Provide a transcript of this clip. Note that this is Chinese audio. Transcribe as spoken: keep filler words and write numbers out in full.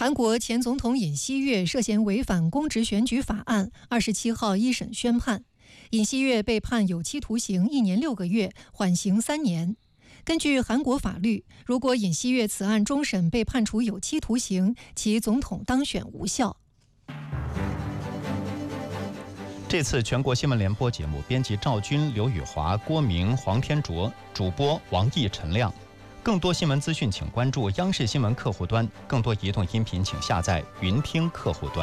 韩国前总统尹锡悦涉嫌违反公职选举法案，二十七号一审宣判，尹锡悦被判有期徒刑一年六个月，缓刑三年。根据韩国法律，如果尹锡悦此案终审被判处有期徒刑，其总统当选无效。 这次全国新闻联播节目，编辑赵军、刘宇华、郭明、黄天卓，主播王毅、陈亮。更多新闻资讯，请关注央视新闻客户端；更多移动音频，请下载云听客户端。